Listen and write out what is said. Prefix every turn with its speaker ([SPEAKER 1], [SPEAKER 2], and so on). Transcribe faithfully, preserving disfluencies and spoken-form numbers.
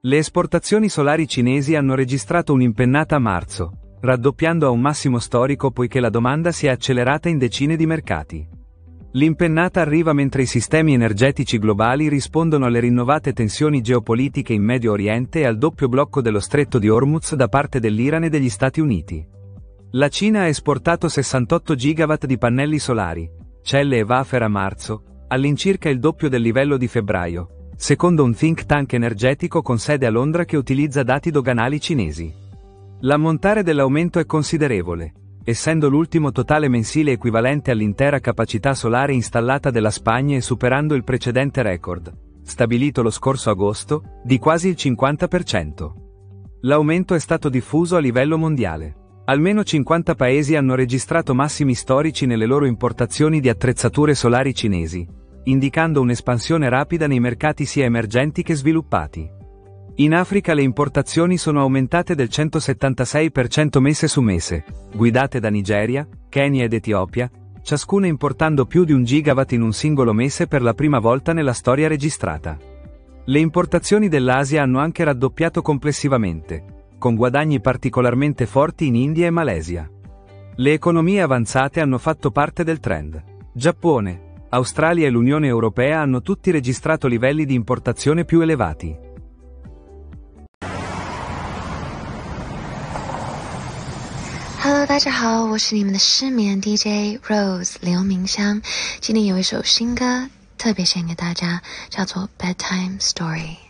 [SPEAKER 1] Le esportazioni solari cinesi hanno registrato un'impennata a marzo, raddoppiando a un massimo storico poiché la domanda si è accelerata in decine di mercati. L'impennata arriva mentre i sistemi energetici globali rispondono alle rinnovate tensioni geopolitiche in Medio Oriente e al doppio blocco dello Stretto di Hormuz da parte dell'Iran e degli Stati Uniti. La Cina ha esportato sessantotto gigawatt di pannelli solari, celle e wafer a marzo, all'incirca il doppio del livello di febbraio, secondo un think tank energetico con sede a Londra che utilizza dati doganali cinesi. L'ammontare dell'aumento è considerevole, essendo l'ultimo totale mensile equivalente all'intera capacità solare installata della Spagna e superando il precedente record, stabilito lo scorso agosto, di quasi il cinquanta per cento. L'aumento è stato diffuso a livello mondiale. Almeno cinquanta paesi hanno registrato massimi storici nelle loro importazioni di attrezzature solari cinesi, indicando un'espansione rapida nei mercati sia emergenti che sviluppati. In Africa le importazioni sono aumentate del centosettantasei per cento mese su mese, guidate da Nigeria, Kenya ed Etiopia, ciascuna importando più di un gigawatt in un singolo mese per la prima volta nella storia registrata. Le importazioni dell'Asia hanno anche raddoppiato complessivamente, con guadagni particolarmente forti in India e Malesia. Le economie avanzate hanno fatto parte del trend. Giappone, Australia e l'Unione Europea hanno tutti registrato livelli di importazione più elevati.
[SPEAKER 2] Hello， 大家好，我是你们的失眠 D J Rose 刘明香。今天有一首新歌特别献给大家，叫做 Bedtime Story。